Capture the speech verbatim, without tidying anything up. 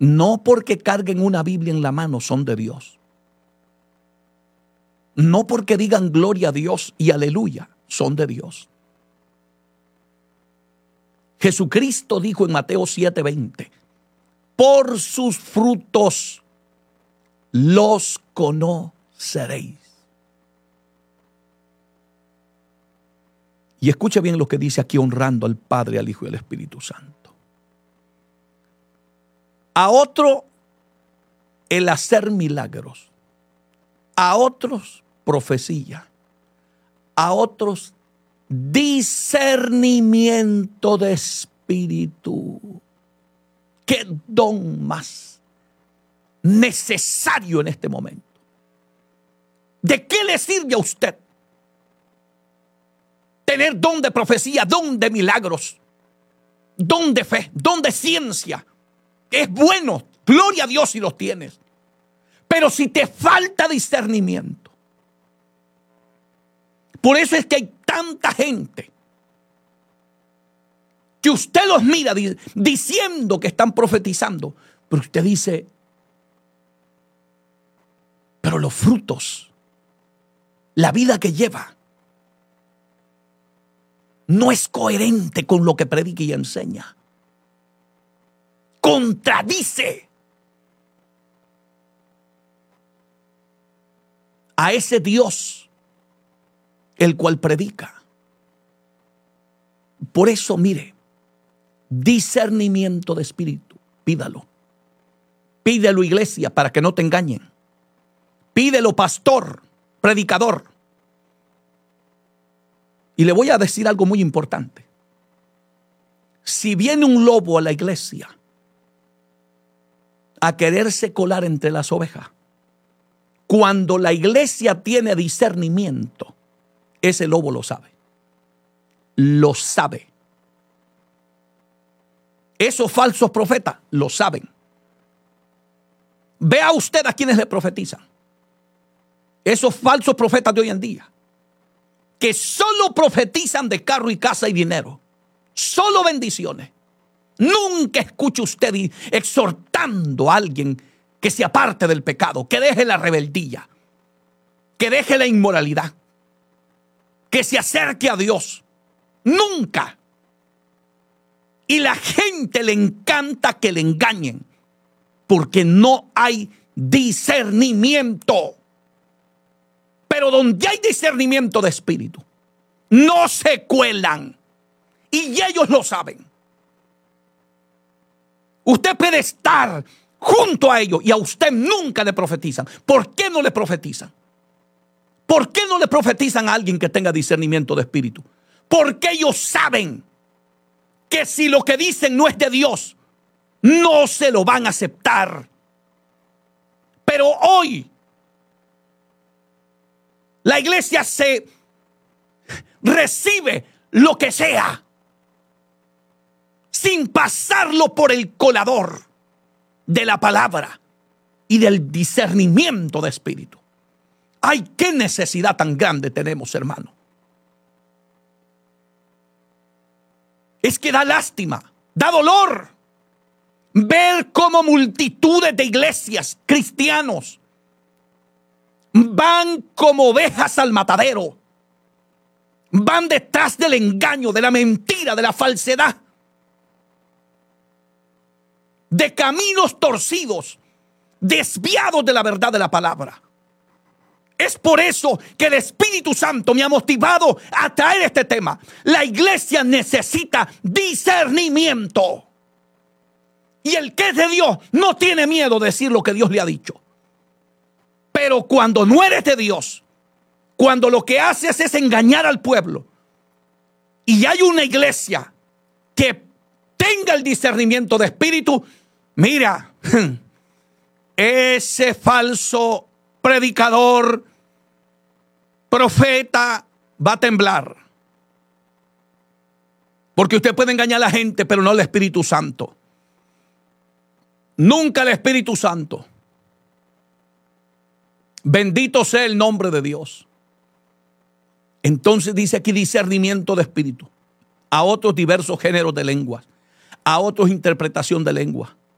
No porque carguen una Biblia en la mano son de Dios. No porque digan gloria a Dios y aleluya son de Dios. Jesucristo dijo en Mateo siete veinte, por sus frutos los conoceréis. Y escuche bien lo que dice aquí, honrando al Padre, al Hijo y al Espíritu Santo. A otro el hacer milagros, a otros profecía, a otros discernimiento de espíritu. ¿Qué don más necesario en este momento? ¿De qué le sirve a usted tener don de profecía, don de milagros, don de fe, don de ciencia? Es bueno, gloria a Dios si los tienes. Pero si te falta discernimiento, por eso es que hay tanta gente que usted los mira diciendo que están profetizando, pero usted dice, pero los frutos, la vida que lleva, no es coherente con lo que predica y enseña. Contradice a ese Dios el cual predica. Por eso, mire, discernimiento de espíritu, pídalo. Pídelo, iglesia, para que no te engañen. Pídelo, pastor, predicador. Y le voy a decir algo muy importante. Si viene un lobo a la iglesia a quererse colar entre las ovejas, cuando la iglesia tiene discernimiento, ese lobo lo sabe. Lo sabe. Esos falsos profetas lo saben. Vea usted a quienes le profetizan. Esos falsos profetas de hoy en día, que solo profetizan de carro y casa y dinero, solo bendiciones. Nunca escuche usted exhortando a alguien que se aparte del pecado, que deje la rebeldía, que deje la inmoralidad, que se acerque a Dios. Nunca. Y la gente le encanta que le engañen, porque no hay discernimiento. Pero donde hay discernimiento de espíritu, no se cuelan. Y ellos lo saben. Usted puede estar junto a ellos y a usted nunca le profetizan. ¿Por qué no le profetizan? ¿Por qué no le profetizan a alguien que tenga discernimiento de espíritu? Porque ellos saben que si lo que dicen no es de Dios, no se lo van a aceptar. Pero hoy la iglesia se recibe lo que sea sin pasarlo por el colador de la palabra y del discernimiento de espíritu. Ay, qué necesidad tan grande tenemos, hermano. Es que da lástima, da dolor ver cómo multitudes de iglesias, cristianos, van como ovejas al matadero. Van detrás del engaño, de la mentira, de la falsedad, de caminos torcidos, desviados de la verdad de la palabra. Es por eso que el Espíritu Santo me ha motivado a traer este tema. La iglesia necesita discernimiento. Y el que es de Dios no tiene miedo de decir lo que Dios le ha dicho. Pero cuando no eres de Dios, cuando lo que haces es engañar al pueblo, y hay una iglesia que tenga el discernimiento de espíritu, mira, ese falso predicador, profeta, va a temblar. Porque usted puede engañar a la gente, pero no al Espíritu Santo. Nunca el Espíritu Santo. Bendito sea el nombre de Dios. Entonces dice aquí discernimiento de espíritu. A otros diversos géneros de lenguas. A otros interpretación de lengua.